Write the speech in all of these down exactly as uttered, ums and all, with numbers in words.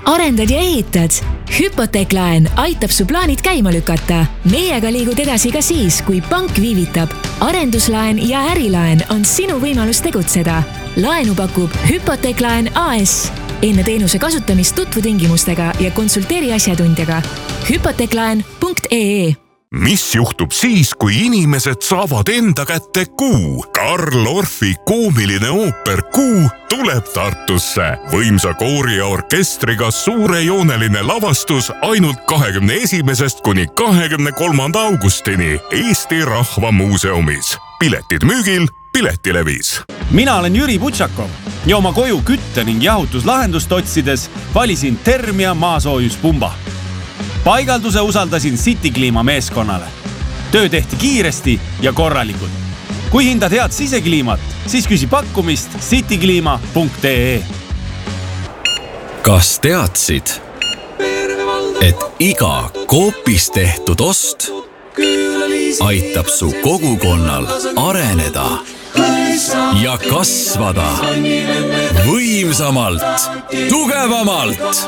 arendad ja ehitad? Hüpoteeklaen aitab su plaanid käima lükata. Meiega liigud edasi ka siis, kui pank viivitab. Arenduslaen ja ärilaen on sinu võimalus tegutseda. Laenu pakub Hüpoteeklaen A S. Enne teenuse kasutamist tutvu tingimustega ja konsulteeri asjatundjaga. hüpoteeklaen punkt ee Mis juhtub siis, kui inimesed saavad enda kätte Kuu? Karl Orfi koomiline ooper Kuu tuleb Tartusse. Võimsa koori ja orkestriga suurejooneline lavastus ainult kahekümne esimesest kuni kahekümne kolmanda augustini Eesti Rahva Muuseumis. Piletid müügil Piletilevis. Mina olen Jüri Butšakov ja oma koju kütte ning jahutuslahendust otsides valisin Termia maasoojuspumba. Paigalduse usaldasin City Clima meeskonnale. Töö tehti kiiresti ja korralikult. Kui hindad head sisekliimat, siis küsi pakkumist cityclima punkt ee. Kas teadsid, et iga Coopis tehtud ost aitab su kogukonnal areneda ja kasvada võimsamalt, tugevamalt?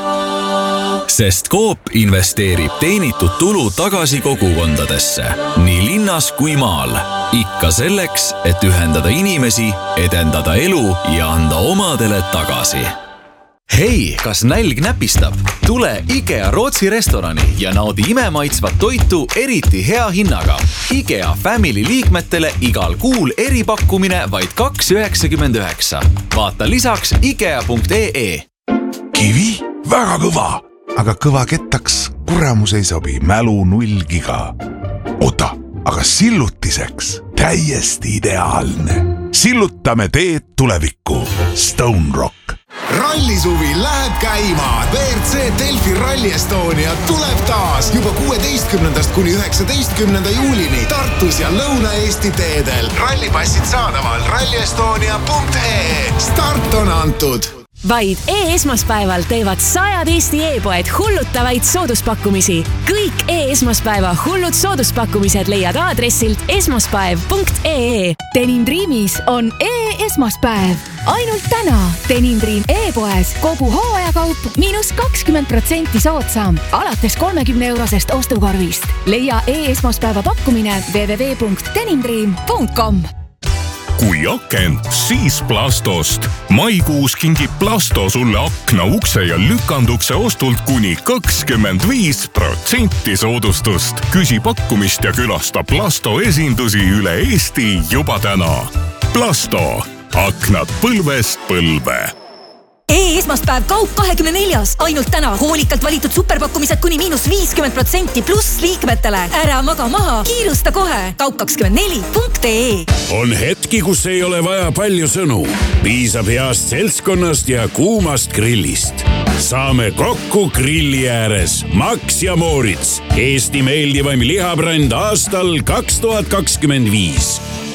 Sest Coop investeerib teenitud tulu tagasi kogukondadesse, nii linnas kui maal. Ikka selleks, et ühendada inimesi, edendada elu ja anda omadele tagasi. Hei, kas nälg näpistab? Tule IKEA Rootsi restorani ja naudi imemaitsvat toitu eriti hea hinnaga. IKEA Family liikmetele igal kuul eripakkumine vaid kaks üheksakümmend üheksa. Vaata lisaks ikea punkt ee. Kivi? Väga kõva, aga kõva kettaks kuramus ei sobi, mälu nullgiga. Ota, aga sillutiseks täiesti ideaalne. Sillutame teed tulevikku. Stone Rock. Rallisuvi läheb käima. V R C Delfi Rally Estonia tuleb taas juba kuueteistkümnendast kuni üheksateistkümnenda juulini Tartus ja Lõuna-Eesti teedel. Rallipassid saadaval ralli estonia punkt ee. Start on antud. Vaid e-esmaspäeval teevad sajad Eesti e-poed hullutavaid sooduspakkumisi. Kõik e-esmaspäeva hullud sooduspakkumised leiad aadressilt esmaspäev punkt ee. Denim Dreamis on e-esmaspäev. Ainult täna Denim Dream e-poes kogu hooajakaup miinus kakskümmend protsenti soodsam alates kolmekümne eurosest ostukorvist. Leia e-esmaspäeva pakkumine w w w punkt denimdream punkt com. Kui aken, siis Plastost. Maikuus kingib Plasto sulle akna, ukse ja lükandukse ostult kuni kakskümmend viis protsenti soodustust. Küsi pakkumist ja külasta Plasto esindusi üle Eesti juba täna. Plasto. Aknad põlvest põlve. E-esmaspäev kaup kahekümne neljas. Ainult täna hoolikalt valitud superpakkumised kuni miinus viiskümmend protsenti pluss liikmetele. Ära maga maha, kiirusta kohe. Kaup kakskümmend neli punkt ee. On hetki, kus ei ole vaja palju sõnu. Piisab heast seltskonnast ja kuumast grillist. Saame kokku grilli ääres. Max ja Moritz. Eesti meeldivaim lihabrand aastal kaks tuhat kakskümmend viis.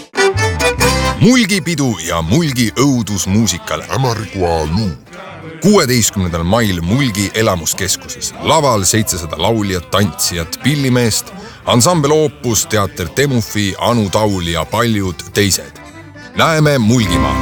Mulgipidu ja Mulgi õudusmuusikal Ämargua luu. kuueteistkümnendal mail Mulgi elamuskeskuses. Laval seitsesada lauljat, tantsijat, pillimeest, ansambel Opus, teater Temufi, Anu Taul ja paljud teised. Näeme Mulgimaa.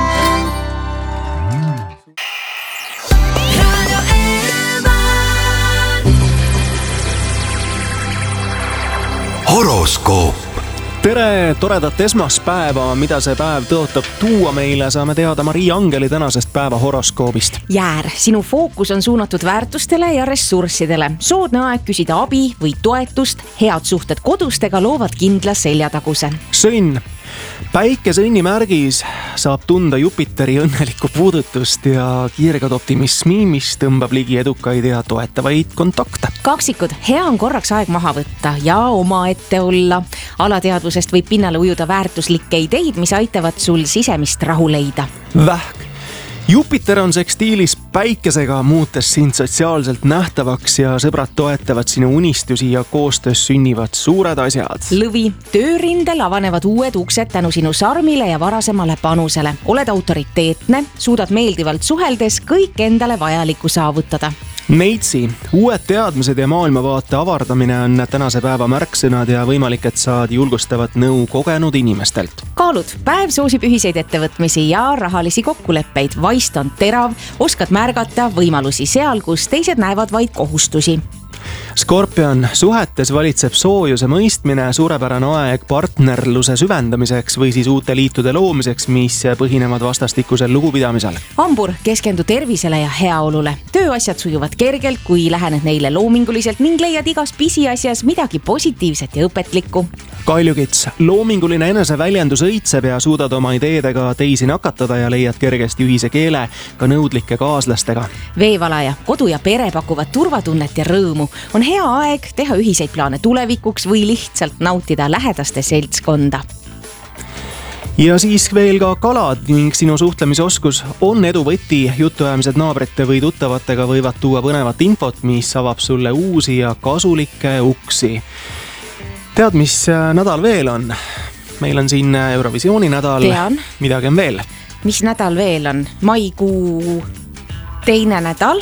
Horoskoop. Tere toredat esmaspäeva, mida see päev tõotab tuua meile, saame teada Marii Angeli tänasest päeva horoskoobist. Jäär, sinu fookus on suunatud väärtustele ja ressurssidele. Soodne aeg küsida abi või toetust, head suhted kodustega loovad kindla seljataguse. Sõnn. Päikesõnni märgis saab tunda Jupiteri õnnelikku puudutust ja kiirgad optimismi, mis tõmbab ligi edukaid ja toetavaid kontakte. Kaksikud, hea on korraks aeg maha võtta ja oma ette olla. Alateadvusest võib pinnale ujuda väärtuslikke ideid, mis aitavad sul sisemist rahu leida. Vähk. Jupiter on sekstiilis päikesega, muutes sind sotsiaalselt nähtavaks ja sõbrad toetavad sinu unistusi ja koostöös sünnivad suured asjad. Lõvi, töörindel avanevad uued uksed tänu sinu sarmile ja varasemale panusele. Oled autoriteetne, suudad meeldivalt suheldes kõik endale vajalikku saavutada. Neitsi, uued teadmised ja maailmavaate avardamine on tänase päeva märksõnad ja võimalik, et saad julgustavat nõu kogenud inimestelt. Kaalud, päev soosib ühiseid ettevõtmisi ja rahalisi kokkuleppeid. Vaist on terav, oskad märgata võimalusi seal, kus teised näevad vaid kohustusi. Skorpion, suhetes valitseb soojuse mõistmine, suurepärane aeg partnerluse süvendamiseks või siis uute liitude loomiseks, mis põhinevad vastastikusel lugupidamisel. Hambur, keskendu tervisele ja heaolule. Tööasjad sujuvad kergelt, kui lähened neile loominguliselt ning leiad igas pisiasjas midagi positiivset ja õpetlikku. Kaljukits, loominguline eneseväljendus õitseb ja suudad oma ideedega teisi nakatada ja leiad kergesti ühise keele ka nõudlike kaaslastega. Veevalaja, kodu ja pere pakuvad turvatunnet ja rõõmu. On hea aeg teha ühiseid plaane tulevikuks või lihtsalt nautida lähedaste seltskonda. Ja siis veel ka kalad ning sinu suhtlemisoskus on edu võti. Jutuajamised naabrite või tuttavatega võivad tuua põnevat infot, mis avab sulle uusi ja kasulikke uksi. Tead, mis nädal veel on? Meil on siin Eurovisiooni nädal. Tean. Midagi on veel. Mis nädal veel on? Maikuu teine nädal.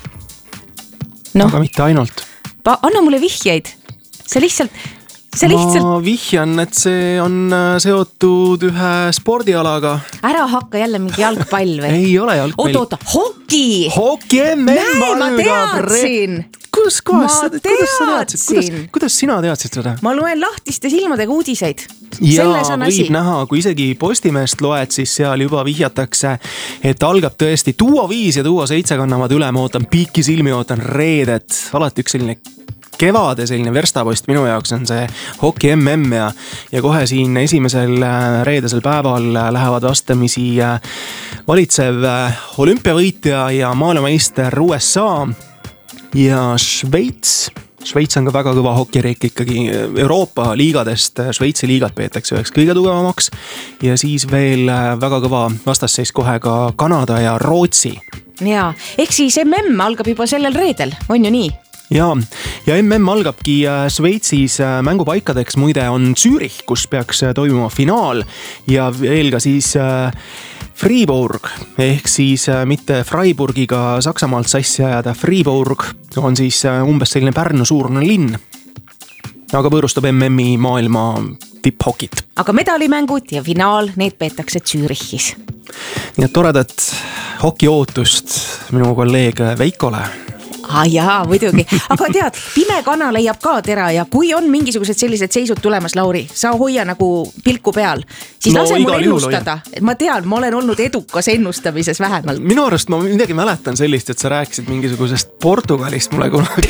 No. Aga mitte ainult. Pa, anna mulle vihjeid. See lihtsalt, see lihtsalt... Ma vihjan, et see on seotud ühe spordialaga. Ära hakka jälle mingi jalgpall või? Ei ole jalgpall. Oota, oota, hoki! Hoki M M! Näe, ma teadsin! Kuidas, kuidas, ma kuidas sa teadsid? Kuidas, kuidas sina teadsid seda? Ma loen lahtiste silmadega uudiseid. Ja võib näha, kui isegi Postimeest loed, siis seal juba vihjatakse, et algab tõesti Duo viis ja Duo seitse kannavad üle. Ma ootan pikki silmi, ootan reedet. Alati üks selline kevade selline verstapost minu jaoks on see Hoki M M ja, ja kohe siin esimesel reedesel päeval lähevad vastamisi valitsev olümpiavõitja ja maailmameister U S A ja Šveits. Šveits on ka väga kõva hokiriik ikkagi. Euroopa liigadest Šveitsi liigat peetakse üheks kõige tugevamaks ja siis veel väga kõva vastasseis kohe ka Kanada ja Rootsi. Ja, ehk siis M M algab juba sellel reedel, on ju nii? Ja, ja M M algabki Šveitsis mängupaikadeks muide on Zürich, kus peaks toimuma finaal ja veel ka siis Fribourg, ehk siis mitte Freiburgiga Saksamaalt sassi ajada. Fribourg on siis umbes selline Pärnu suurne linn, aga võõrustab M M-i maailma tipphokit. Aga medalimängud ja finaal, need peetakse Zürichis. Nii et toredat hoki ootust minu kolleeg Veikole. Ah, jaa, muidugi. Aga tead, pime kana leiab ka tera ja kui on mingisugused sellised seisud tulemas, Lauri, sa hoia nagu pilku peal, siis no, lase mul ennustada. Ma tean, ma olen olnud edukas ennustamises vähemalt. Minu arust ma midagi mäletan sellist, et sa rääkisid mingisugusest Portugalist mulle kunagi.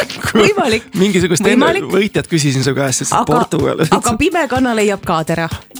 Võimalik. Mingisugust enne võitjad küsisin su käest, et aga, Portugal. Aga pime kana leiab ka tera.